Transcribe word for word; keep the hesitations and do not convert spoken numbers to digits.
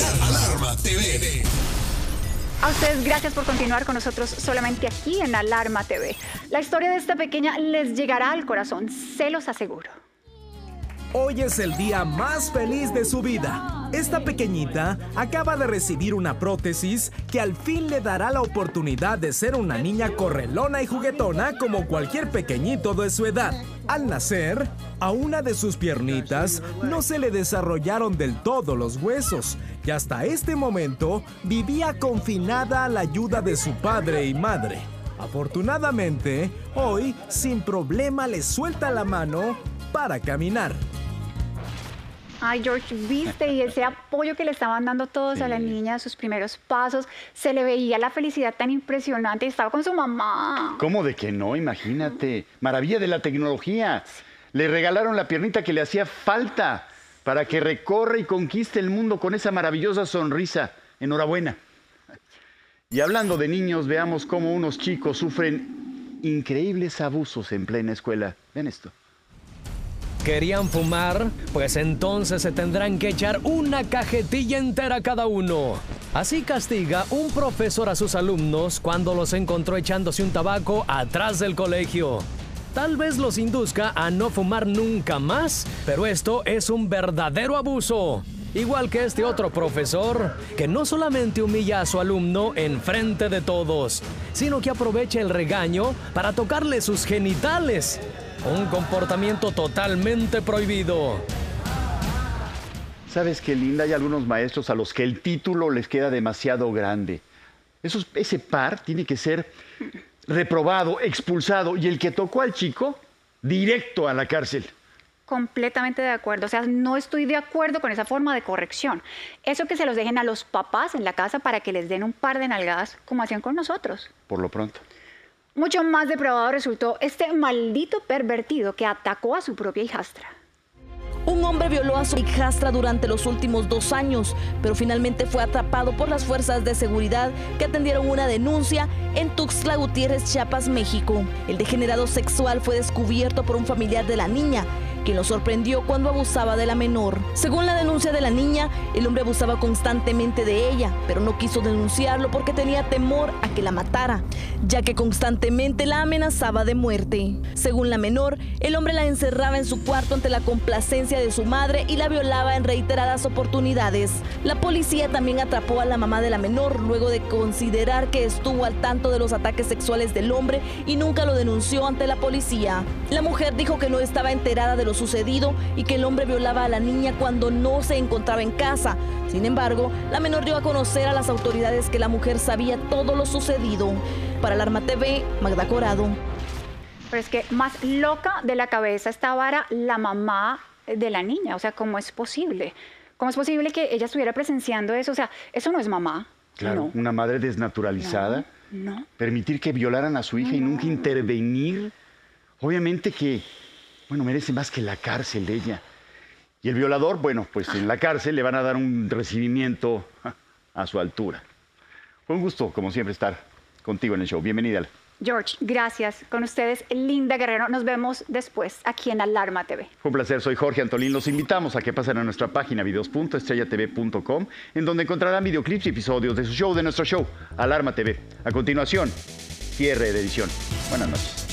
Alarma T V. A ustedes, gracias por continuar con nosotros solamente aquí en Alarma T V. La historia de esta pequeña les llegará al corazón, se los aseguro. Hoy es el día más feliz de su vida. Esta pequeñita acaba de recibir una prótesis que al fin le dará la oportunidad de ser una niña correlona y juguetona como cualquier pequeñito de su edad. Al nacer, a una de sus piernitas no se le desarrollaron del todo los huesos y hasta este momento vivía confinada a la ayuda de su padre y madre. Afortunadamente, hoy sin problema le suelta la mano para caminar. Ay, George, viste, y ese apoyo que le estaban dando todos sí. a la niña, sus primeros pasos, se le veía la felicidad tan impresionante, estaba con su mamá. ¿Cómo de que no? Imagínate, maravilla de la tecnología. Le regalaron la piernita que le hacía falta para que recorra y conquiste el mundo con esa maravillosa sonrisa. Enhorabuena. Y hablando de niños, veamos cómo unos chicos sufren increíbles abusos en plena escuela. Ven esto. ¿Querían fumar? Pues entonces se tendrán que echar una cajetilla entera cada uno. Así castiga un profesor a sus alumnos cuando los encontró echándose un tabaco atrás del colegio. Tal vez los induzca a no fumar nunca más, pero esto es un verdadero abuso. Igual que este otro profesor, que no solamente humilla a su alumno en frente de todos, sino que aprovecha el regaño para tocarle sus genitales. Un comportamiento totalmente prohibido. ¿Sabes qué, Linda? Hay algunos maestros a los que el título les queda demasiado grande. Esos, ese par tiene que ser reprobado, expulsado, y el que tocó al chico, directo a la cárcel. Completamente de acuerdo. O sea, no estoy de acuerdo con esa forma de corrección. Eso que se los dejen a los papás en la casa para que les den un par de nalgadas, como hacían con nosotros. Por lo pronto. Mucho más depravado resultó este maldito pervertido que atacó a su propia hijastra. Un hombre violó a su hijastra durante los últimos dos años, pero finalmente fue atrapado por las fuerzas de seguridad que atendieron una denuncia en Tuxtla Gutiérrez, Chiapas, México. El degenerado sexual fue descubierto por un familiar de la niña, quien lo sorprendió cuando abusaba de la menor. Según la denuncia de la niña, el hombre abusaba constantemente de ella, pero no quiso denunciarlo porque tenía temor a que la matara, ya que constantemente la amenazaba de muerte. Según la menor, el hombre la encerraba en su cuarto ante la complacencia de su madre y la violaba en reiteradas oportunidades. La policía también atrapó a la mamá de la menor luego de considerar que estuvo al tanto de los ataques sexuales del hombre y nunca lo denunció ante la policía. La mujer dijo que no estaba enterada de lo sucedido y que el hombre violaba a la niña cuando no se encontraba en casa. Sin embargo, la menor dio a conocer a las autoridades que la mujer sabía todo lo sucedido. Para Alarma T V, Magda Corado. Pero es que más loca de la cabeza estaba era la mamá de la niña. O sea, ¿cómo es posible? ¿Cómo es posible que ella estuviera presenciando eso? O sea, eso no es mamá. Claro, no. Una madre desnaturalizada. No, no. Permitir que violaran a su hija no, y nunca no. intervenir. Obviamente que, bueno, merece más que la cárcel de ella. Y el violador, bueno, pues en la cárcel le van a dar un recibimiento a su altura. Fue un gusto, como siempre, estar contigo en el show. Bienvenida. George, gracias. Con ustedes, Linda Guerrero. Nos vemos después aquí en Alarma T V. Fue un placer. Soy Jorge Antolín. Los invitamos a que pasen a nuestra página videos punto estrella t v punto com, en donde encontrarán videoclips y episodios de su show, de nuestro show, Alarma T V. A continuación, cierre de edición. Buenas noches.